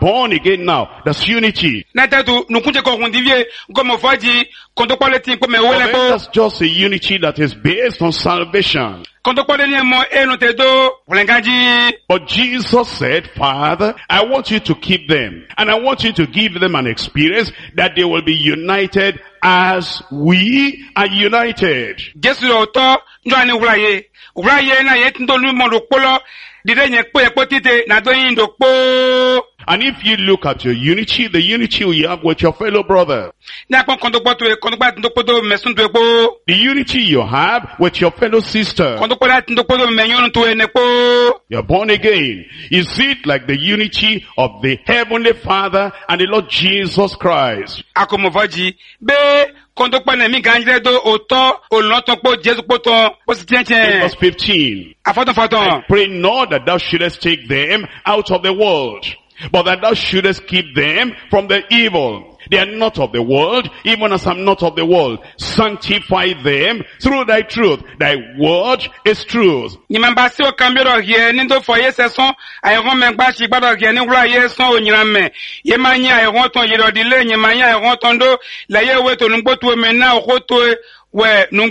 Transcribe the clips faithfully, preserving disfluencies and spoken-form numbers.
born again now. That's unity. Na tetu nukunje ko hundivie ngomo faji kondo kwale tin ko me wele But ko that's just a unity that is based on salvation. kondo kwale ni mo eno te do wulengaji. But Jesus said, Father, I want you to keep them. And I want you to give them an experience that they will be united as we are united. Jesu lo to njo ani wulaye. Wulaye na ye tindo lu mo lo polo dide nye po e po tite na do yin do po. And if you look at your unity, the unity you have with your fellow brother, Na kon kondo po to e kondo pa tindo po do mesun to e po. the unity you have with your fellow sister, Kondo po la tindo po do menyon to e ne po. you're born again. Is it like the unity of the Heavenly Father and the Lord Jesus Christ? Akomo faji be kondo pa na mi ganjire do oto oloton po Jesu po to po si In tienchen. verse fifteen, Afoton foton. pray not that thou shouldest take them out of the world, but that thou shouldest keep them from the evil. They are not of the world, even as I'm not of the world. Sanctify them through thy truth. Thy word is truth. Nyimamba si o kambiro hie nindo fo ye seson ayron me gba si gbado hie ni wura ye son onyiran me ye manya ayron ton ye do dile nyimanya ayron ton do la ye we to nugbo to me na o to we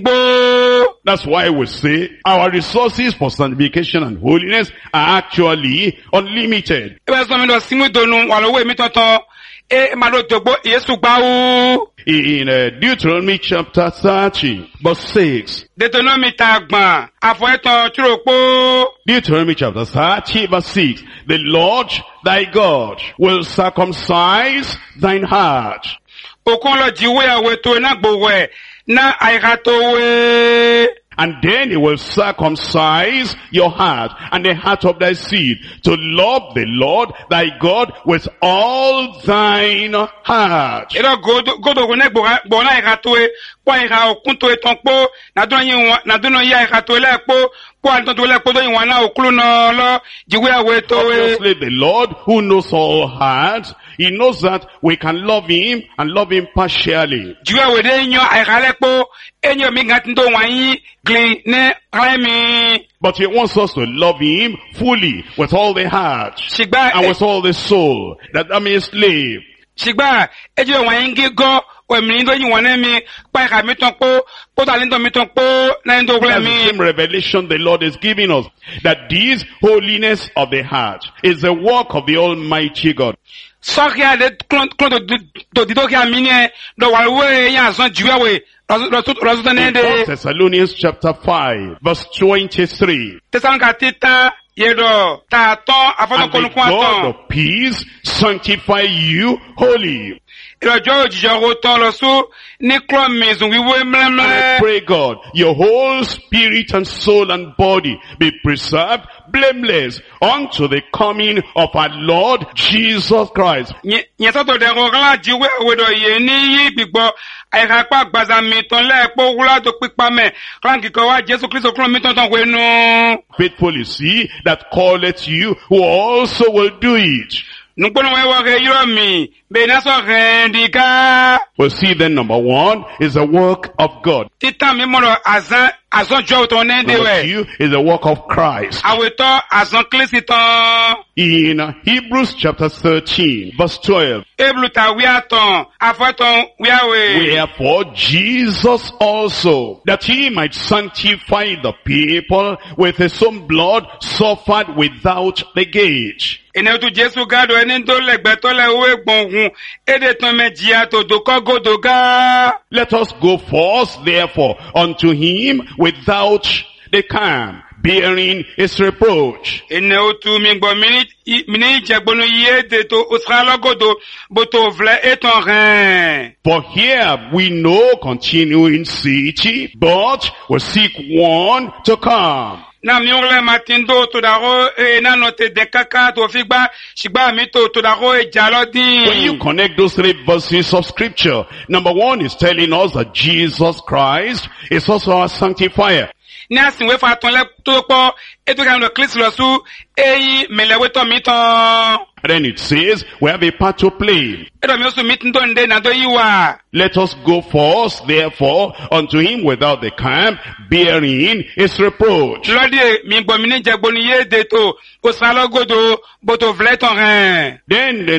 nugbo. That's why we say our resources for sanctification and holiness are actually unlimited. E be so mi do simu do nu wa lo we mi tonton e ma do dogbo Yesu gba o. In uh, Deuteronomy chapter thirty, verse six. Deuteronomy ta gban afo eton turopo. Deuteronomy chapter thirty, verse six. The Lord thy God will circumcise thine heart. Okon lo jiwe awe to na gbo we na aira to we. And then he will circumcise your heart and the heart of thy seed to love the Lord thy God with all thine heart. Ero godo godo go ne gbo gbo na aira to e po aira okun to e ton po na do yin na do no ya aira to le po po an to le po do yin wa na okulu no lo jiwe awe to e. Obviously the Lord who knows all hearts, he knows that we can love him and love him partially. Jiwe we de yan aira le po enyo mi gan tindo wa yin gli ne remi. But he wants us to love him fully with all the heart Shigba and with all the soul, that that means live. Shigba ejo wa yin gi go we mi ndo yin wa na mi pa aira mi ton po po ta lindo mi ton po na ndo gre That's the mi. same revelation the Lord is giving us, that this holiness of the heart is the work of the Almighty God. Sorry de klon klon do do do ki amine do wa we yan son jiwe we rasu In ne de First Thessalonians chapter five, verse twenty-three. Tesalonика tita yedo ta ton afon And ko the nu God kwa of peace sanctify you wholly. Irojo jijo ro ton lo su ni klon mizun wiwe And I mlemle. pray God, your whole spirit and soul and body be preserved blameless unto the coming of our Lord Jesus Christ. Nye so to de ro la jiwe we do ye ni yi gbigbo ai ka pa gbaza mi ton le po wula to pipa me kan ki ko wa Jesu Christ klon mi ton ton we nu. Faithful is he that calleth you, who also will do it. Nugbono we wa re yiro mi be na so rendika. We'll see then number one is the work of God. Titan mi mo lo azan azan jo ton ne de Number we. two is the work of Christ. Aweto azan klisi ton. In Hebrews chapter thirteen, verse twelve. Ebluta we aton afoton we awe. Wherefore Jesus also, that he might sanctify the people with his own blood, suffered without the gate. Ene tu Jesu gado eni to legbe to le we gbongun ede ton mejia to do ko godo ga. Let us go forth therefore unto him without the camp, bearing his reproach. Ene otu mi gbo mi ni jegbonu ye de to osralo godo boto vle eton ren. For here we know continuing city, but we seek one to come. Na mi ole matindo to daro e na note de kaka to figba shigba mi to to daro e jalodin. When you connect those three verses of scripture, number one is telling us that Jesus Christ is also our sanctifier. Ni asin we fa ton le to po e to kan lo klis lo su eyi melewe to mi ton. And then it says we have a part to play. E do mi osu mi tin do nde na do yiwa. Let us go forth therefore unto him without the camp, bearing his reproach. Lodi mi gbo mi ni jegbonu ye de to osralo godo boto vle ton ren. Then the